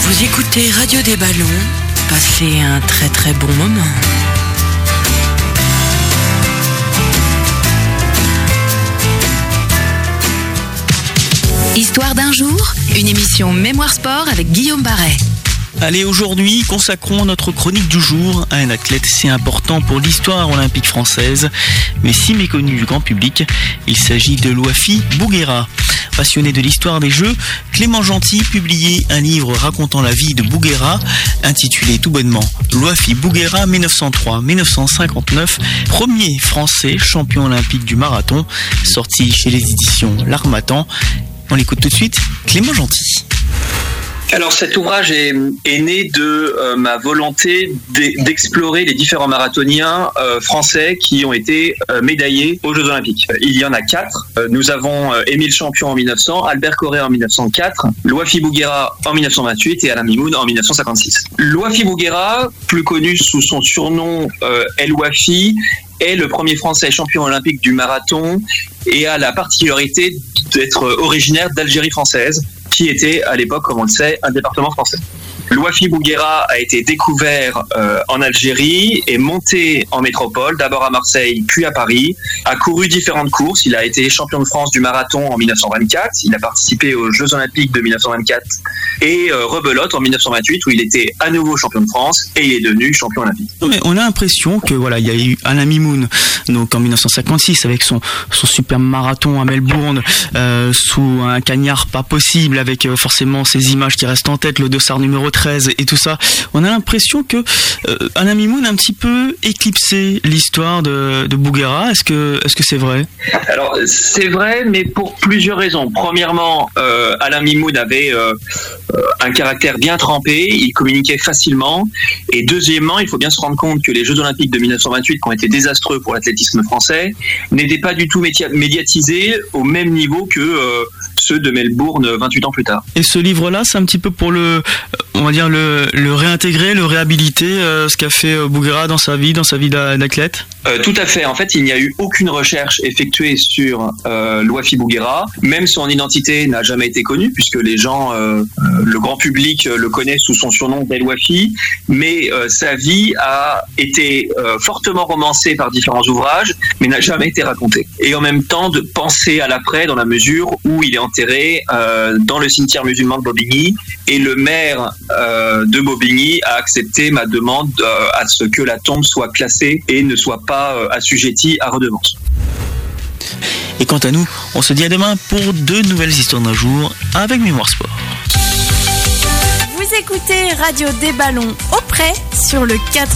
Vous écoutez Radio des Ballons, passez un très très bon moment. Histoire d'un jour, une émission Mémoire Sport avec Guillaume Barret. Allez, aujourd'hui, consacrons notre chronique du jour à un athlète si important pour l'histoire olympique française, mais si méconnu du grand public. Il s'agit de Louafi Bouguera. Passionné de l'histoire des Jeux, Clément Gentil publiait un livre racontant la vie de Bouguera, intitulé tout bonnement Louafi Bouguera 1903-1959, premier français champion olympique du marathon, sorti chez les éditions L'Harmattan. On l'écoute tout de suite, Clément Gentil. Alors cet ouvrage est né de ma volonté d'explorer les différents marathoniens français qui ont été médaillés aux Jeux Olympiques. Il y en a 4. Nous avons Émile Champion en 1900, Albert Corret en 1904, Louafi Bouguera en 1928 et Alain Mimoun en 1956. Louafi Bouguera, plus connu sous son surnom El Louafi, est le premier Français champion olympique du marathon et a la particularité d'être originaire d'Algérie française, qui était à l'époque, comme on le sait, un département français. Louafi Bouguera a été découvert en Algérie et monté en métropole, d'abord à Marseille, puis à Paris, a couru différentes courses. Il a été champion de France du marathon en 1924, il a participé aux Jeux Olympiques de 1924 et rebelote en 1928 où il était à nouveau champion de France et il est devenu champion olympique. Mais on a l'impression que voilà, il y a eu Alain Mimoun, donc en 1956 avec son super marathon à Melbourne, sous un cagnard pas possible, avec forcément ces images qui restent en tête, le dossard numéro 13 et tout ça. On a l'impression que Alain Mimoun a un petit peu éclipsé l'histoire de Bouguera. Est-ce que c'est vrai? Alors c'est vrai, mais pour plusieurs raisons. Premièrement, Alain Mimoun avait un caractère bien trempé, il communiquait facilement. Et deuxièmement, il faut bien se rendre compte que les Jeux Olympiques de 1928, qui ont été désastreux pour l'athlétisme français, n'étaient pas du tout médiatisés au même niveau que ceux de Melbourne 28 ans plus tard. Et ce livre-là, c'est un petit peu pour le réintégrer, le réhabiliter, ce qu'a fait Bouguera dans sa vie d'athlète? Tout à fait. En fait, il n'y a eu aucune recherche effectuée sur Louafi Bouguera. Même son identité n'a jamais été connue, puisque les gens, le grand public le connaît sous son surnom d'El Louafi. Mais sa vie a été fortement romancée par différents ouvrages, mais n'a jamais été racontée. Et en même temps, de penser à l'après, dans la mesure où il est enterré dans le cimetière musulman de Bobigny, et le maire de Bobigny a accepté ma demande à ce que la tombe soit classée et ne soit pas assujettie à redevance. Et quant à nous, on se dit à demain pour 2 nouvelles histoires d'un jour avec Mémoire Sport. Vous écoutez Radio des Ballons au prêt sur le 4